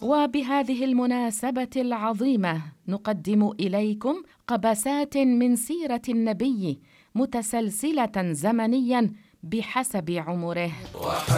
وبهذه المناسبة العظيمة نقدم إليكم قبسات من سيرة النبي متسلسلة زمنياً بحسب عمره.